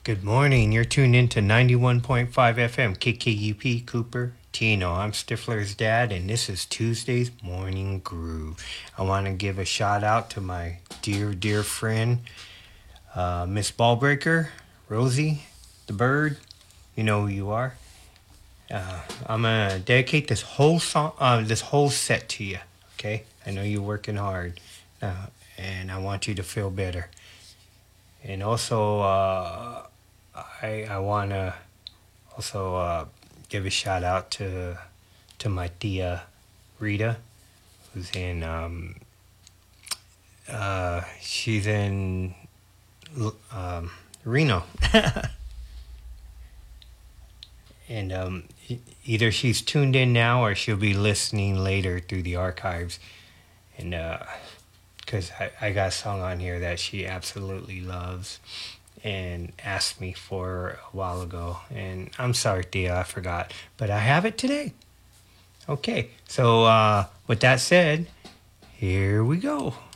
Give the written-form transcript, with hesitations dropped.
Good morning. You're tuned in to 91.5 FM, KKUP, Cooper, Tino. I'm Stifler's dad, and this is Tuesday's Morning Groove. I want to give a shout out to my dear friend, Miss Ballbreaker, Rosie, the bird. You know who you are. I'm going to dedicate this whole set to you, okay? I know you're working hard, and I want you to feel better. And also, I want to also give a shout out to my tia Rita, who's in she's in Reno, and either she's tuned in now or she'll be listening later through the archives, and because I got a song on here that she absolutely loves and asked me for a while ago. And I'm sorry, Thea, I forgot. But I have it today. Okay, so with that said, here we go.